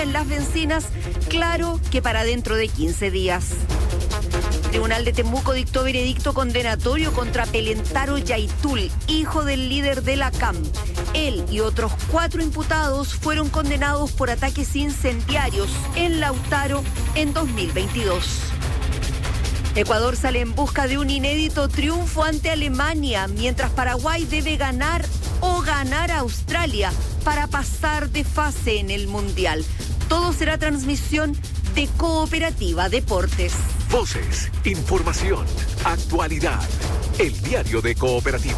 en las bencinas, claro que para dentro de 15 días. El Tribunal de Temuco dictó veredicto condenatorio contra Pelentaro Yaitul, hijo del líder de la CAM. Él y otros 4 imputados fueron condenados por ataques incendiarios en Lautaro en 2022. Ecuador sale en busca de un inédito triunfo ante Alemania, mientras Paraguay debe ganar o ganar a Australia para pasar de fase en el Mundial. Todo será transmisión de Cooperativa Deportes. Voces, información, actualidad. El diario de Cooperativa.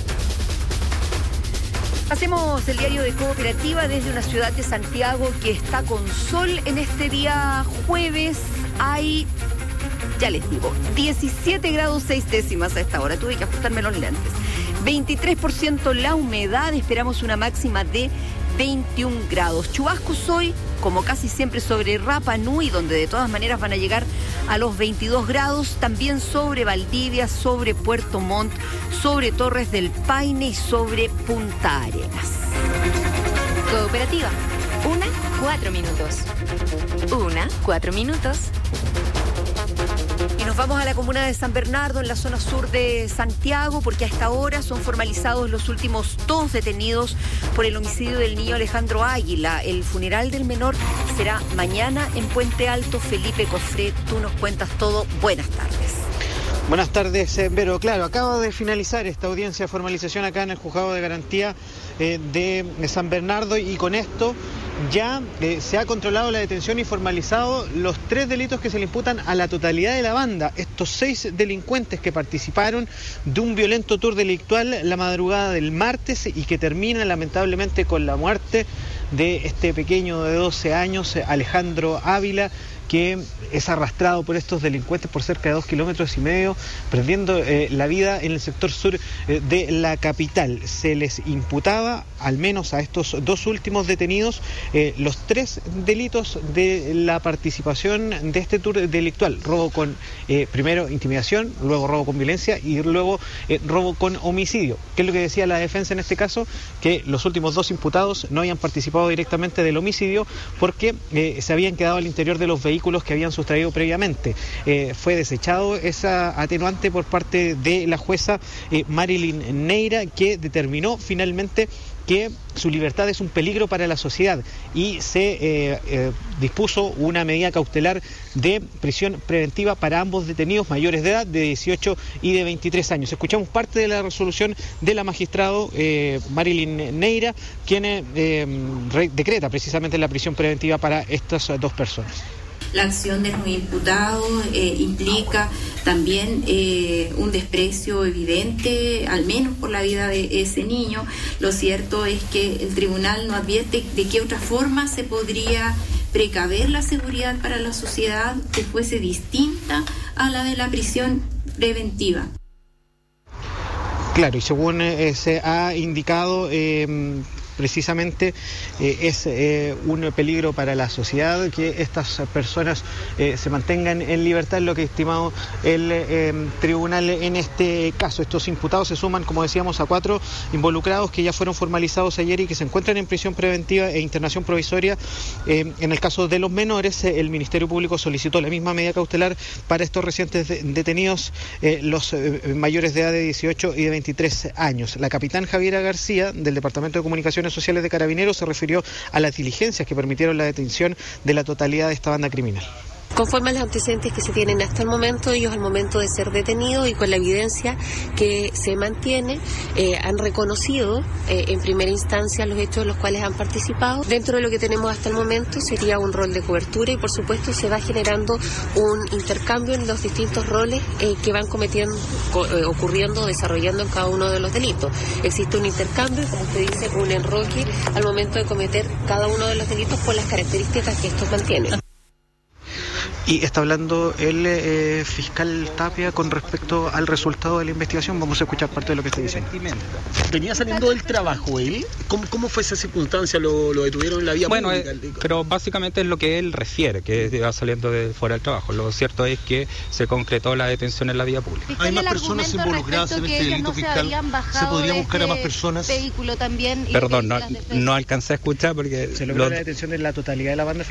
Hacemos el diario de Cooperativa desde una ciudad de Santiago que está con sol en este día jueves. Hay, ya les digo, 17 grados 6 décimas a esta hora. Tuve que ajustarme los lentes. 23% la humedad, esperamos una máxima de 21 grados. Chubascos hoy, como casi siempre, sobre Rapa Nui, donde de todas maneras van a llegar a los 22 grados. También sobre Valdivia, sobre Puerto Montt, sobre Torres del Paine y sobre Punta Arenas. Cooperativa. 4 minutos. 4 minutos. Y nos vamos a la comuna de San Bernardo, en la zona sur de Santiago, porque a esta hora son formalizados los últimos 2 detenidos por el homicidio del niño Alejandro Águila. El funeral del menor será mañana en Puente Alto. Felipe Cofré, tú nos cuentas todo. Buenas tardes. Buenas tardes, Vero. Claro, acaba de finalizar esta audiencia de formalización acá en el Juzgado de Garantía de San Bernardo, y con esto ya se ha controlado la detención y formalizado los 3 delitos que se le imputan a la totalidad de la banda. Estos 6 delincuentes que participaron de un violento tour delictual la madrugada del martes y que termina lamentablemente con la muerte de este pequeño de 12 años, Alejandro Ávila, que es arrastrado por estos delincuentes por cerca de 2,5 kilómetros, perdiendo la vida en el sector sur de la capital. Se les imputaba, al menos a estos 2 últimos detenidos, los 3 delitos de la participación de este tour delictual: robo con, primero, intimidación, luego robo con violencia y luego robo con homicidio. ¿Qué es lo que decía la defensa en este caso? Que los últimos 2 imputados no habían participado directamente del homicidio porque se habían quedado al interior de los vehículos que habían sustraído previamente. Fue desechado esa atenuante por parte de la jueza Marilyn Neira, que determinó finalmente que su libertad es un peligro para la sociedad, y se dispuso una medida cautelar de prisión preventiva para ambos detenidos mayores de edad, de 18 y de 23 años. Escuchamos parte de la resolución de la magistrado Marilyn Neira, quien decreta precisamente la prisión preventiva para estas 2 personas. La acción de los imputados implica también un desprecio evidente, al menos por la vida de ese niño. Lo cierto es que el tribunal no advierte de qué otra forma se podría precaver la seguridad para la sociedad que fuese distinta a la de la prisión preventiva. Claro, y según se ha indicado, precisamente es un peligro para la sociedad que estas personas se mantengan en libertad, es lo que ha estimado el tribunal en este caso. Estos imputados se suman, como decíamos, a 4 involucrados que ya fueron formalizados ayer y que se encuentran en prisión preventiva e internación provisoria. En el caso de los menores, el Ministerio Público solicitó la misma medida cautelar para estos recientes detenidos, los mayores de edad de 18 y de 23 años. La capitán Javiera García, del Departamento de Comunicaciones Sociales de Carabineros, se refirió a las diligencias que permitieron la detención de la totalidad de esta banda criminal. Conforme a los antecedentes que se tienen hasta el momento, ellos al momento de ser detenidos y con la evidencia que se mantiene, han reconocido en primera instancia los hechos en los cuales han participado. Dentro de lo que tenemos hasta el momento sería un rol de cobertura y por supuesto se va generando un intercambio en los distintos roles que van ocurriendo, desarrollando en cada uno de los delitos. Existe un intercambio, como usted dice, un enroque al momento de cometer cada uno de los delitos por las características que estos mantienen. Y está hablando el fiscal Tapia con respecto al resultado de la investigación. Vamos a escuchar parte de lo que está diciendo. ¿Venía saliendo del trabajo él? ¿Cómo fue esa circunstancia? ¿Lo detuvieron en la vía pública? Pero básicamente es lo que él refiere, que va saliendo de fuera del trabajo. Lo cierto es que se concretó la detención en la vía pública. ¿Hay más personas involucradas en este delito fiscal? ¿Se podría buscar a más personas? Vehículo también. Perdón, no alcancé a escuchar porque... Se logró la detención de la totalidad de la banda